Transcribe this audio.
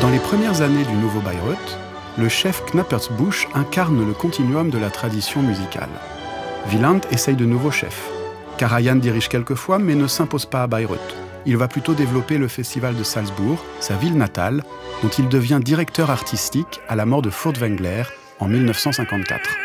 Dans les premières années du nouveau Bayreuth, le chef Knappersbusch incarne le continuum de la tradition musicale. Wieland essaye de nouveaux chefs. Karajan dirige quelquefois, mais ne s'impose pas à Bayreuth. Il va plutôt développer le festival de Salzbourg, sa ville natale, dont il devient directeur artistique à la mort de Furtwängler en 1954.